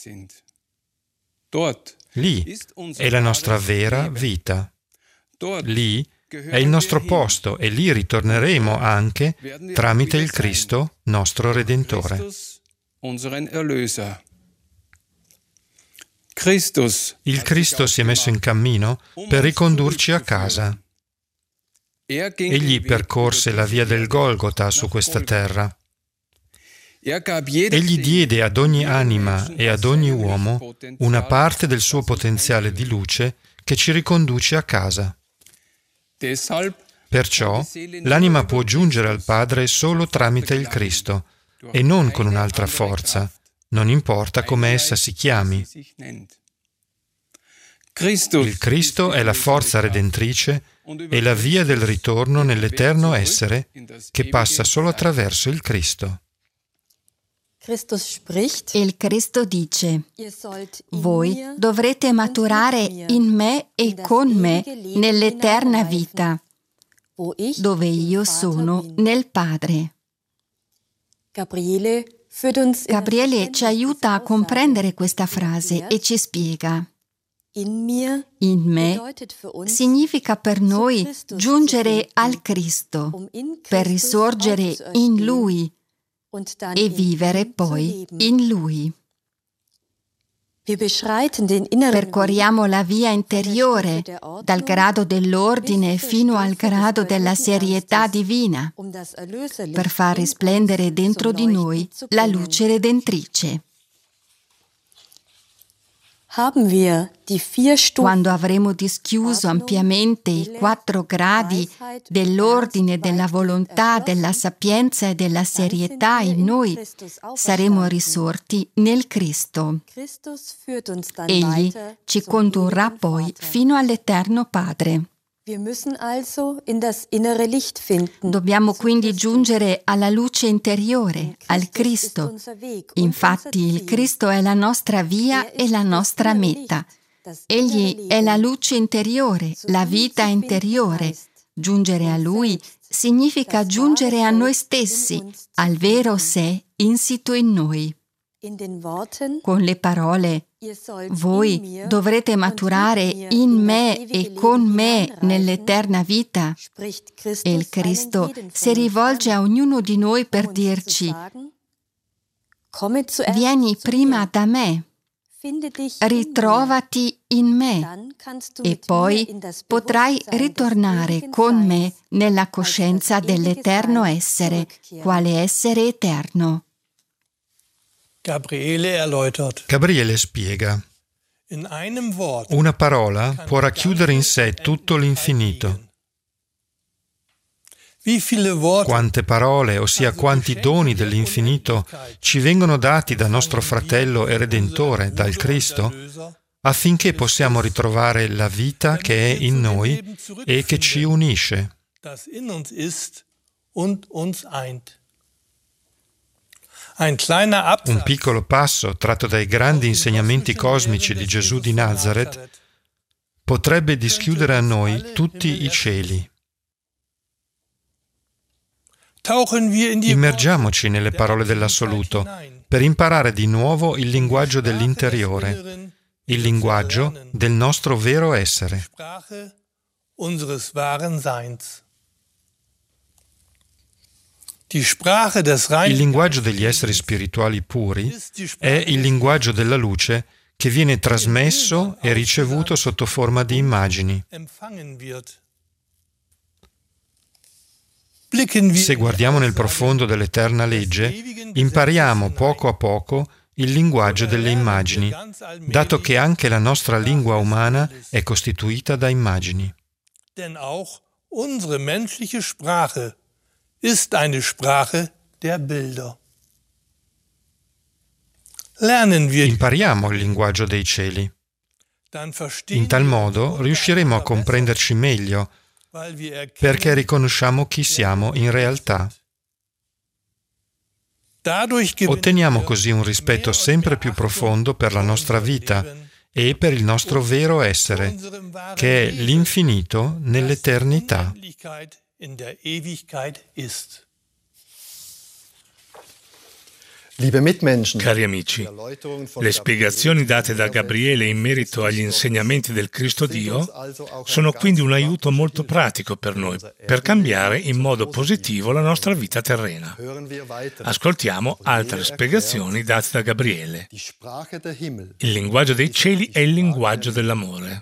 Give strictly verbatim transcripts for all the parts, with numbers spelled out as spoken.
Lì è la nostra vera vita. Lì è il nostro posto e lì ritorneremo anche tramite il Cristo, nostro Redentore. Il Cristo si è messo in cammino per ricondurci a casa. Egli percorse la via del Golgota su questa terra. Egli diede ad ogni anima e ad ogni uomo una parte del suo potenziale di luce che ci riconduce a casa. Perciò l'anima può giungere al Padre solo tramite il Cristo e non con un'altra forza, non importa come essa si chiami. Il Cristo è la forza redentrice e la via del ritorno nell'eterno essere che passa solo attraverso il Cristo. Il Cristo dice: voi dovrete maturare in me e con me nell'eterna vita, dove io sono nel Padre. Gabriele ci aiuta a comprendere questa frase e ci spiega. In me significa per noi giungere al Cristo, per risorgere in Lui e vivere poi in Lui. Percorriamo la via interiore, dal grado dell'ordine fino al grado della serietà divina, per far risplendere dentro di noi la luce redentrice. Quando avremo dischiuso ampiamente i quattro gradi dell'ordine, della volontà, della sapienza e della serietà in noi, saremo risorti nel Cristo. Egli ci condurrà poi fino all'Eterno Padre. Dobbiamo quindi giungere alla luce interiore, al Cristo. Infatti il Cristo è la nostra via e la nostra meta. Egli è la luce interiore, la vita interiore. Giungere a Lui significa giungere a noi stessi, al vero sé insito in noi. Con le parole: voi dovrete maturare in me e con me nell'eterna vita, e il Cristo si rivolge a ognuno di noi per dirci: vieni prima da me, ritrovati in me, e poi potrai ritornare con me nella coscienza dell'eterno essere, quale essere eterno. Gabriele spiega: una parola può racchiudere in sé tutto l'infinito. Quante parole, ossia quanti doni dell'infinito, ci vengono dati da nostro fratello e Redentore, dal Cristo, affinché possiamo ritrovare la vita che è in noi e che ci unisce. Un piccolo passo tratto dai grandi insegnamenti cosmici di Gesù di Nazareth potrebbe dischiudere a noi tutti i cieli. Immergiamoci nelle parole dell'Assoluto per imparare di nuovo il linguaggio dell'interiore, il linguaggio del nostro vero essere. Il linguaggio degli esseri spirituali puri è il linguaggio della luce che viene trasmesso e ricevuto sotto forma di immagini. Se guardiamo nel profondo dell'eterna legge, impariamo poco a poco il linguaggio delle immagini, dato che anche la nostra lingua umana è costituita da immagini. Ist eine Sprache der Bilder. Lernen wir Impariamo il linguaggio dei cieli. In tal modo riusciremo a comprenderci meglio, perché riconosciamo chi siamo in realtà. Otteniamo così un rispetto sempre più profondo per la nostra vita e per il nostro vero essere, che è l'infinito nell'eternità. in der Ewigkeit ist. Cari amici, le spiegazioni date da Gabriele in merito agli insegnamenti del Cristo Dio sono quindi un aiuto molto pratico per noi, per cambiare in modo positivo la nostra vita terrena. Ascoltiamo altre spiegazioni date da Gabriele. Il linguaggio dei cieli è il linguaggio dell'amore.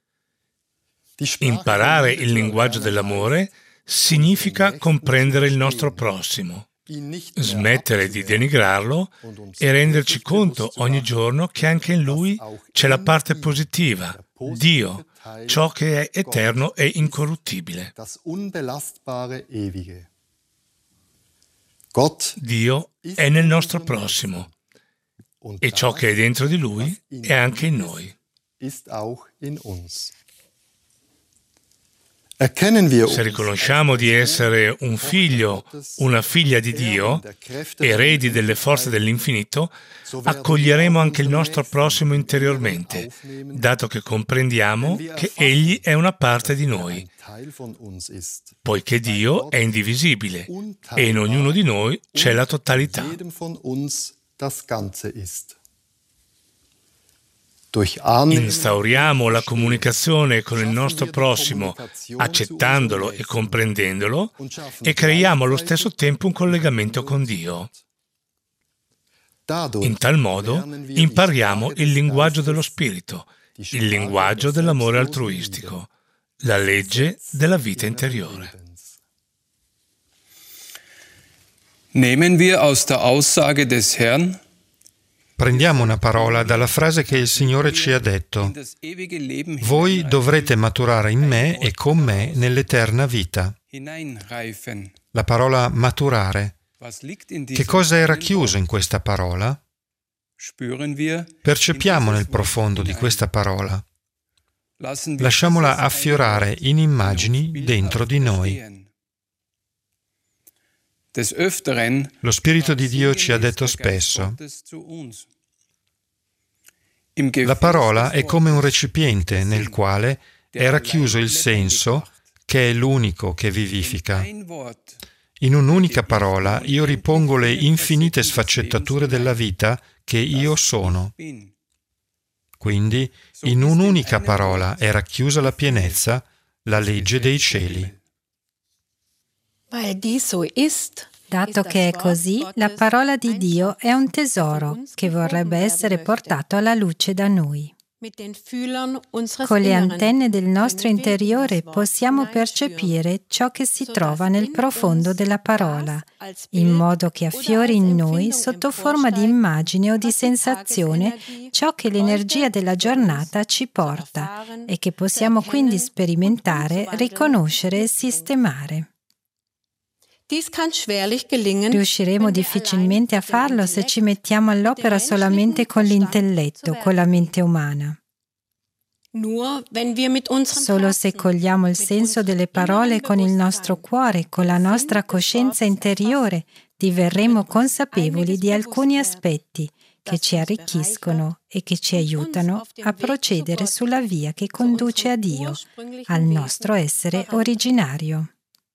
Imparare il linguaggio dell'amore significa comprendere il nostro prossimo, smettere di denigrarlo e renderci conto ogni giorno che anche in lui c'è la parte positiva, Dio, ciò che è eterno e incorruttibile. Dio è nel nostro prossimo e ciò che è dentro di lui è anche in noi. Se riconosciamo di essere un figlio, una figlia di Dio, eredi delle forze dell'infinito, accoglieremo anche il nostro prossimo interiormente, dato che comprendiamo che Egli è una parte di noi, poiché Dio è indivisibile e in ognuno di noi c'è la totalità. Instauriamo la comunicazione con il nostro prossimo, accettandolo e comprendendolo, e creiamo allo stesso tempo un collegamento con Dio. In tal modo impariamo il linguaggio dello Spirito, il linguaggio dell'amore altruistico, la legge della vita interiore. Nehmen wir aus der Aussage des Herrn: Prendiamo una parola dalla frase che il Signore ci ha detto: voi dovrete maturare in me e con me nell'eterna vita. La parola maturare. Che cosa è racchiuso in questa parola? Percepiamo nel profondo di questa parola. Lasciamola affiorare in immagini dentro di noi. Lo Spirito di Dio ci ha detto spesso: la parola è come un recipiente nel quale è racchiuso il senso, che è l'unico che vivifica. In un'unica parola io ripongo le infinite sfaccettature della vita che io sono. Quindi, in un'unica parola è racchiusa la pienezza, la legge dei cieli. Dato che è così, la parola di Dio è un tesoro che vorrebbe essere portato alla luce da noi. Con le antenne del nostro interiore possiamo percepire ciò che si trova nel profondo della parola, in modo che affiori in noi, sotto forma di immagine o di sensazione, ciò che l'energia della giornata ci porta e che possiamo quindi sperimentare, riconoscere e sistemare. Riusciremo difficilmente a farlo se ci mettiamo all'opera solamente con l'intelletto, con la mente umana. Solo se cogliamo il senso delle parole con il nostro cuore, con la nostra coscienza interiore, diverremo consapevoli di alcuni aspetti che ci arricchiscono e che ci aiutano a procedere sulla via che conduce a Dio, al nostro essere originario.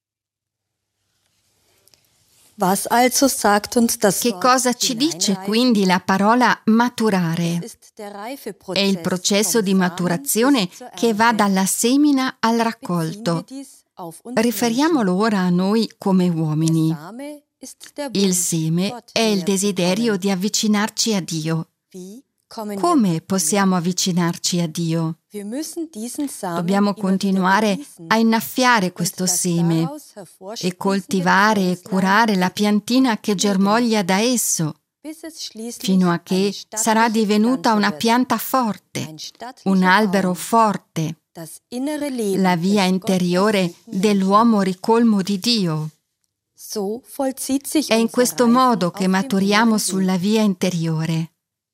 Che cosa ci dice quindi la parola maturare? È il processo di maturazione che va dalla semina al raccolto. Riferiamolo ora a noi come uomini. Il seme è il desiderio di avvicinarci a Dio. Come possiamo avvicinarci a Dio? Dobbiamo continuare a innaffiare questo seme e coltivare e curare la piantina che germoglia da esso, fino a che sarà divenuta una pianta forte, un albero forte, la via interiore dell'uomo ricolmo di Dio. È in questo modo che maturiamo sulla via interiore.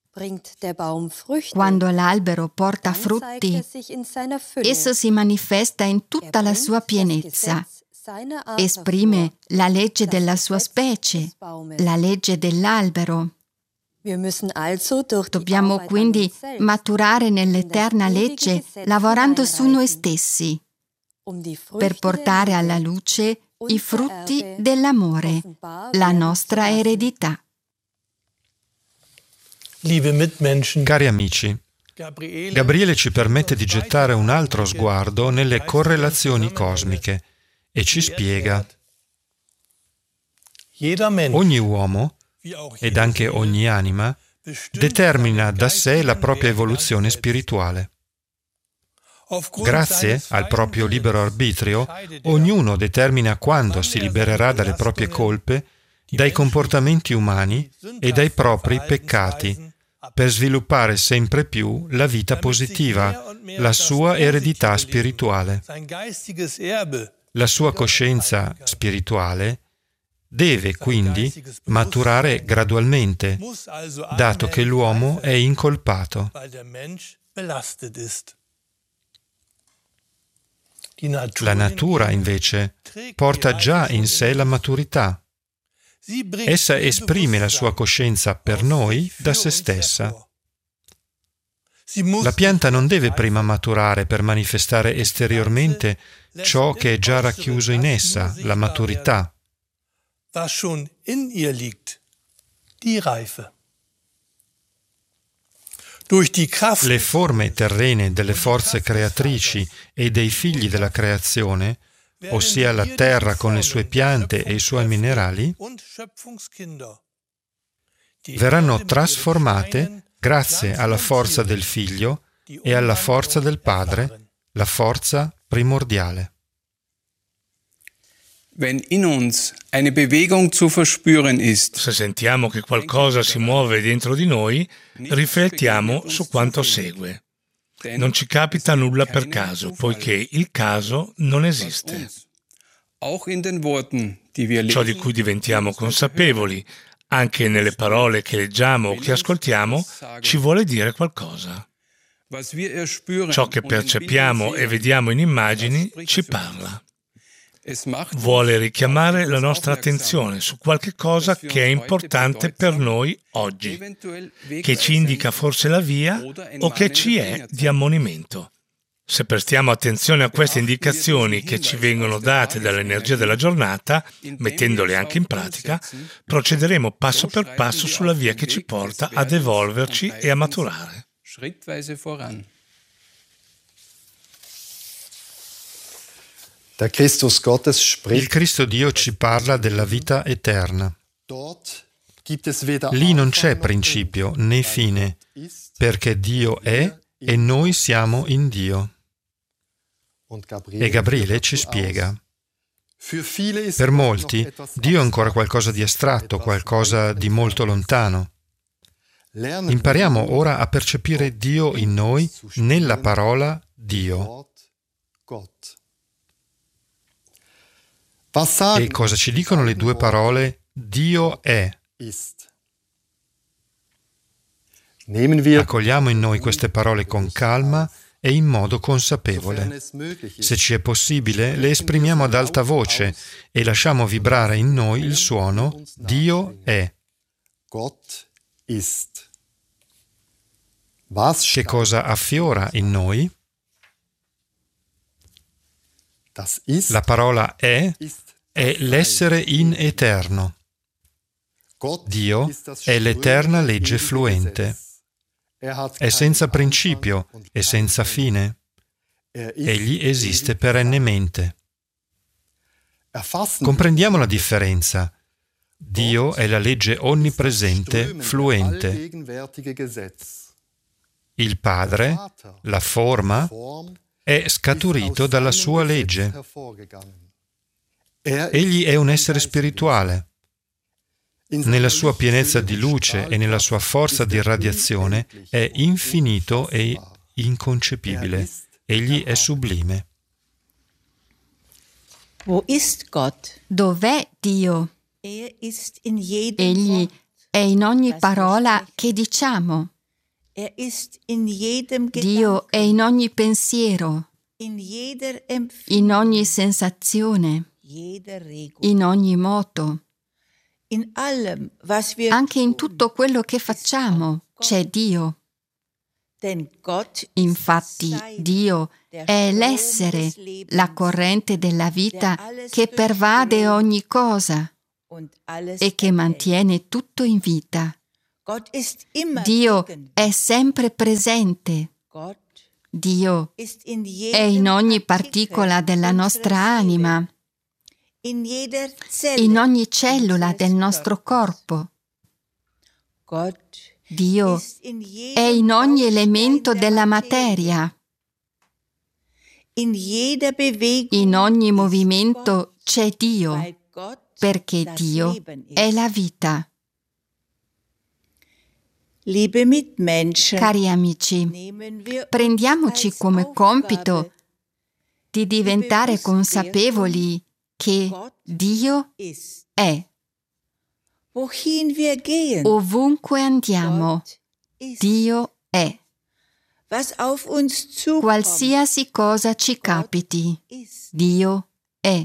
Quando l'albero porta frutti, esso si manifesta in tutta la sua pienezza, esprime la legge della sua specie, la legge dell'albero. Dobbiamo quindi maturare nell'eterna legge lavorando su noi stessi, per portare alla luce i frutti dell'amore, la nostra eredità. Liebe Mitmenschen, Cari amici, Gabriele ci permette di gettare un altro sguardo nelle correlazioni cosmiche e ci spiega: ogni uomo, ed anche ogni anima, determina da sé la propria evoluzione spirituale. Grazie al proprio libero arbitrio, ognuno determina quando si libererà dalle proprie colpe, dai comportamenti umani e dai propri peccati, per sviluppare sempre più la vita positiva, la sua eredità spirituale. La sua coscienza spirituale deve quindi maturare gradualmente, dato che l'uomo è incolpato. La natura, invece, porta già in sé la maturità. Essa esprime la sua coscienza per noi da se stessa. La pianta non deve prima maturare per manifestare esteriormente ciò che è già racchiuso in essa, la maturità. Le forme terrene delle forze creatrici e dei figli della creazione, ossia la terra con le sue piante e i suoi minerali, verranno trasformate grazie alla forza del Figlio e alla forza del Padre, la forza primordiale. Wenn in uns eine Bewegung zu verspüren ist, se sentiamo che qualcosa si muove dentro di noi, riflettiamo su quanto segue. Non ci capita nulla per caso, poiché il caso non esiste. Ciò di cui diventiamo consapevoli, anche nelle parole che leggiamo o che ascoltiamo, ci vuole dire qualcosa. Ciò che percepiamo e vediamo in immagini ci parla. Vuole richiamare la nostra attenzione su qualche cosa che è importante per noi oggi, che ci indica forse la via o che ci è di ammonimento. Se prestiamo attenzione a queste indicazioni che ci vengono date dall'energia della giornata, mettendole anche in pratica, procederemo passo per passo sulla via che ci porta ad evolverci e a maturare. Il Cristo Dio ci parla della vita eterna. Lì non c'è principio né fine, perché Dio è e noi siamo in Dio. E Gabriele ci spiega. Per molti, Dio è ancora qualcosa di astratto, qualcosa di molto lontano. Impariamo ora a percepire Dio in noi nella parola Dio. E cosa ci dicono le due parole Dio è? Accogliamo in noi queste parole con calma e in modo consapevole. Se ci è possibile, le esprimiamo ad alta voce e lasciamo vibrare in noi il suono Dio è. Che cosa affiora in noi? La parola è è l'essere in eterno. Dio è l'eterna legge fluente. È senza principio e senza fine. Egli esiste perennemente. Comprendiamo la differenza. Dio è la legge onnipresente, fluente. Il Padre, la forma, è scaturito dalla sua legge. Egli è un essere spirituale. Nella sua pienezza di luce e nella sua forza di irradiazione è infinito e inconcepibile. Egli è sublime. Dov'è Dio? Egli è in ogni parola che diciamo. Dio è in ogni pensiero, in ogni sensazione, in ogni moto. Anche in tutto quello che facciamo c'è Dio. Infatti Dio è l'essere, la corrente della vita che pervade ogni cosa e che mantiene tutto in vita. Dio è sempre presente. Dio è in ogni particola della nostra anima, in ogni cellula del nostro corpo. Dio è in ogni elemento della materia. In ogni movimento c'è Dio, perché Dio è la vita. Cari amici, prendiamoci come compito di diventare consapevoli che Dio è. Ovunque andiamo, Dio è. Qualsiasi cosa ci capiti, Dio è.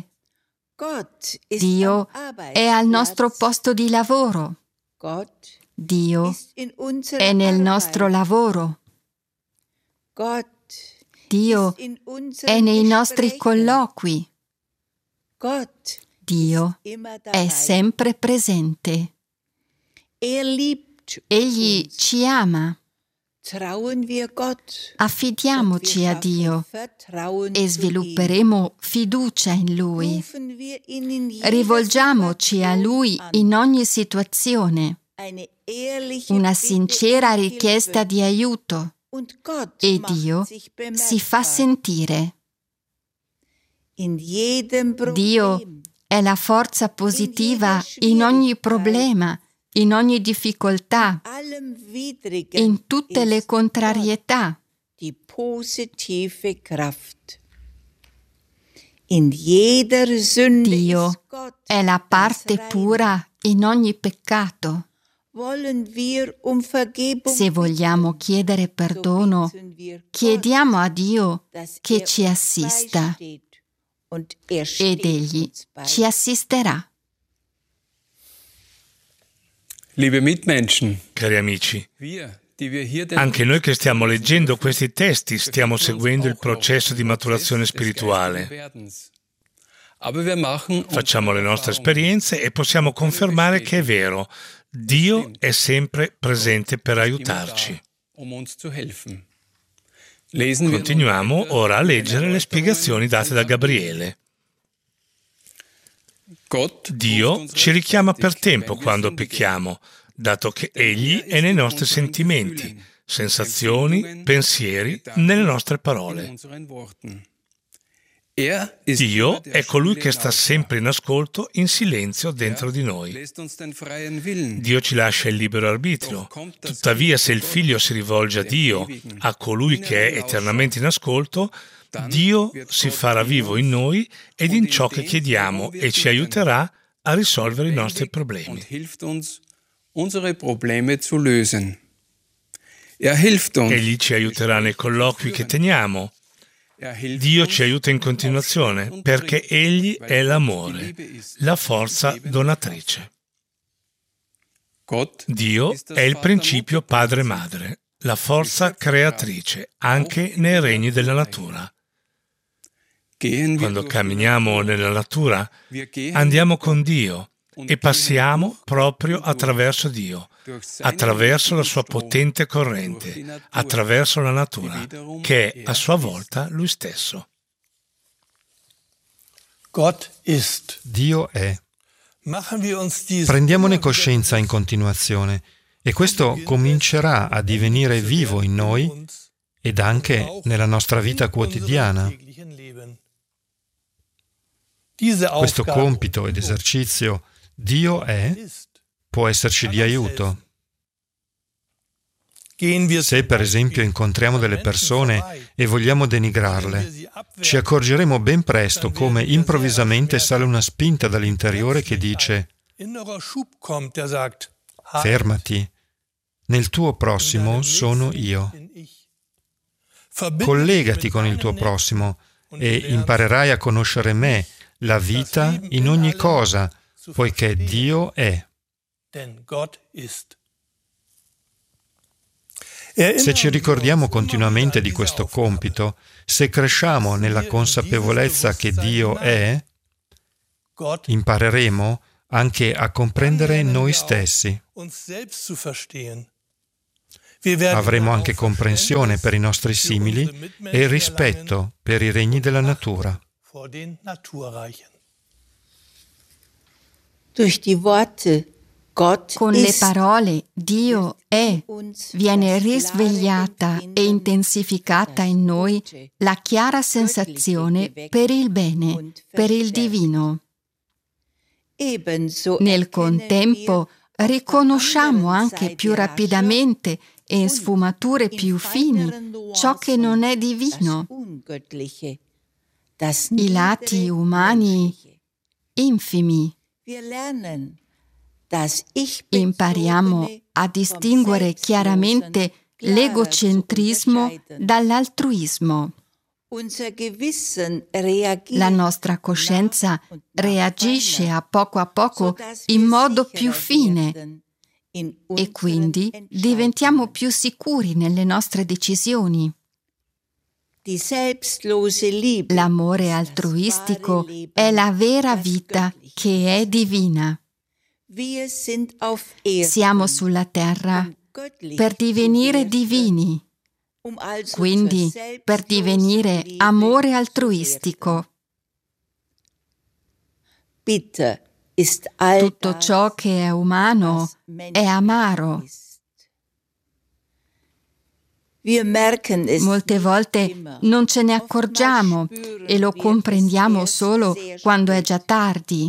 Dio è al nostro posto di lavoro. Dio è nel nostro lavoro. Dio è nei nostri colloqui. Dio è sempre presente. Egli ci ama. Affidiamoci a Dio e svilupperemo fiducia in Lui. Rivolgiamoci a Lui in ogni situazione. Una sincera richiesta di aiuto e Dio si fa sentire. Dio è la forza positiva in ogni problema, in ogni difficoltà, in tutte le contrarietà. Dio è la parte pura in ogni peccato. Se vogliamo chiedere perdono, chiediamo a Dio che ci assista ed Egli ci assisterà. Liebe Mitmenschen, cari amici, anche noi che stiamo leggendo questi testi stiamo seguendo il processo di maturazione spirituale. Facciamo le nostre esperienze e possiamo confermare che è vero. Dio è sempre presente per aiutarci. Continuiamo ora a leggere le spiegazioni date da Gabriele. Dio ci richiama per tempo quando pecchiamo, dato che Egli è nei nostri sentimenti, sensazioni, pensieri, nelle nostre parole. Dio è colui che sta sempre in ascolto, in silenzio dentro di noi. Dio ci lascia il libero arbitrio. Tuttavia, se il Figlio si rivolge a Dio, a colui che è eternamente in ascolto, Dio si farà vivo in noi ed in ciò che chiediamo e ci aiuterà a risolvere i nostri problemi. Egli ci aiuterà nei colloqui che teniamo. Dio ci aiuta in continuazione perché Egli è l'amore, la forza donatrice. Dio è il principio padre-madre, la forza creatrice, anche nei regni della natura. Quando camminiamo nella natura, andiamo con Dio e passiamo proprio attraverso Dio, attraverso la sua potente corrente, attraverso la natura, che è a sua volta Lui stesso. Dio è. Prendiamone coscienza in continuazione e questo comincerà a divenire vivo in noi ed anche nella nostra vita quotidiana. Questo compito ed esercizio Dio è, può esserci di aiuto. Se per esempio incontriamo delle persone e vogliamo denigrarle, ci accorgeremo ben presto come improvvisamente sale una spinta dall'interiore che dice: fermati, nel tuo prossimo sono io. Collegati con il tuo prossimo e imparerai a conoscere me, la vita in ogni cosa, poiché Dio è. Se ci ricordiamo continuamente di questo compito, se cresciamo nella consapevolezza che Dio è, impareremo anche a comprendere noi stessi. Avremo anche comprensione per i nostri simili e rispetto per i regni della natura. Con le parole Dio è, viene risvegliata e intensificata in noi la chiara sensazione per il bene, per il divino. Nel contempo riconosciamo anche più rapidamente e in sfumature più fini ciò che non è divino, i lati umani infimi. Impariamo a distinguere chiaramente l'egocentrismo dall'altruismo. La nostra coscienza reagisce a poco a poco in modo più fine e quindi diventiamo più sicuri nelle nostre decisioni. L'amore altruistico è la vera vita che è divina. Siamo sulla terra per divenire divini, quindi per divenire amore altruistico. Tutto ciò che è umano è amaro. Molte volte non ce ne accorgiamo e lo comprendiamo solo quando è già tardi.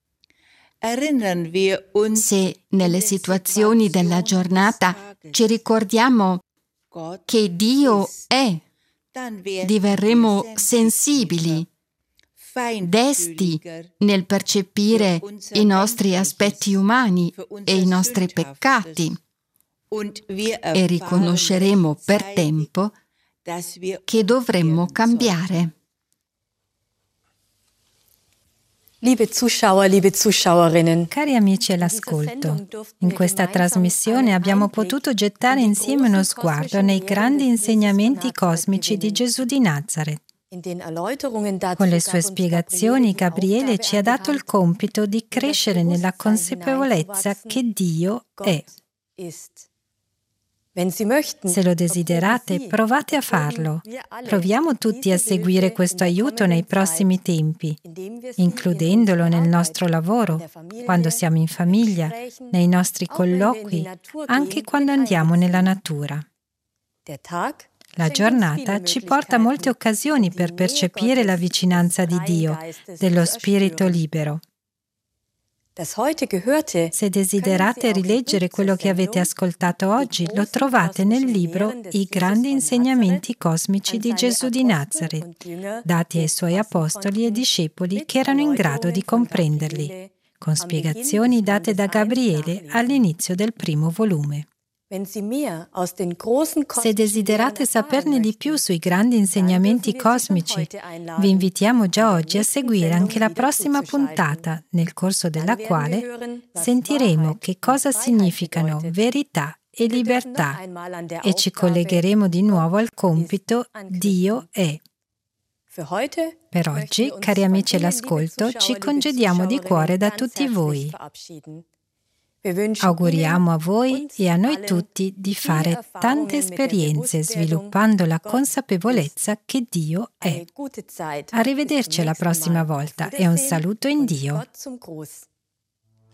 Se nelle situazioni della giornata ci ricordiamo che Dio è, diverremo sensibili, desti nel percepire i nostri aspetti umani e i nostri peccati e riconosceremo per tempo che dovremmo cambiare. Liebe Zuschauer, liebe Zuschauerinnen. Cari amici all'ascolto, in questa trasmissione abbiamo potuto gettare insieme uno sguardo nei grandi insegnamenti cosmici di Gesù di Nazaret. Con le sue spiegazioni, Gabriele ci ha dato il compito di crescere nella consapevolezza che Dio è. Se lo desiderate, provate a farlo. Proviamo tutti a seguire questo aiuto nei prossimi tempi, includendolo nel nostro lavoro, quando siamo in famiglia, nei nostri colloqui, anche quando andiamo nella natura. La giornata ci porta molte occasioni per percepire la vicinanza di Dio, dello Spirito libero. Se desiderate rileggere quello che avete ascoltato oggi, lo trovate nel libro I grandi insegnamenti cosmici di Gesù di Nazaret, dati ai suoi apostoli e discepoli che erano in grado di comprenderli, con spiegazioni date da Gabriele all'inizio del primo volume. Se desiderate saperne di più sui grandi insegnamenti cosmici, vi invitiamo già oggi a seguire anche la prossima puntata, nel corso della quale sentiremo che cosa significano verità e libertà e ci collegheremo di nuovo al compito Dio è. Per oggi, cari amici all'ascolto, ci congediamo di cuore da tutti voi. Auguriamo a voi e a noi tutti di fare tante esperienze sviluppando la consapevolezza che Dio è. Arrivederci alla prossima volta e un saluto in Dio.